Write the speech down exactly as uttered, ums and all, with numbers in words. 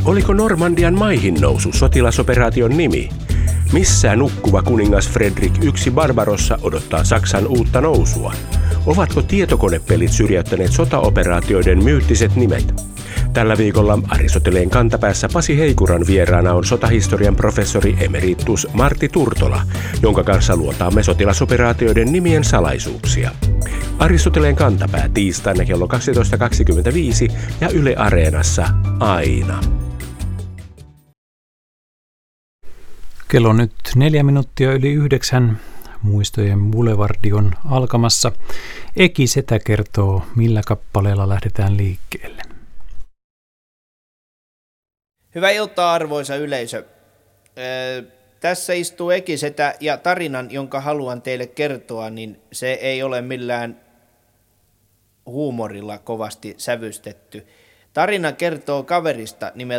Oliko Normandian maihin nousu sotilasoperaation nimi? Missä nukkuva kuningas Fredrik yksi Barbarossa odottaa Saksan uutta nousua? Ovatko tietokonepelit syrjäyttäneet sotaoperaatioiden myyttiset nimet? Tällä viikolla Aristoteleen kantapäässä Pasi Heikuran vieraana on sotahistorian professori emeritus Martti Turtola, jonka kanssa luotaamme sotilasoperaatioiden nimien salaisuuksia. Aristoteleen kantapää tiistaina kello kaksitoista kaksikymmentäviisi ja Yle Areenassa aina. Kello on nyt neljä minuuttia yli yhdeksän. Muistojen Boulevardi on alkamassa. Eki Setä kertoo, millä kappaleella lähdetään liikkeelle. Hyvää iltaa, arvoisa yleisö. Ee, tässä istuu Eki Setä ja tarinan, jonka haluan teille kertoa, niin se ei ole millään huumorilla kovasti sävystetty. Tarina kertoo kaverista nimeltä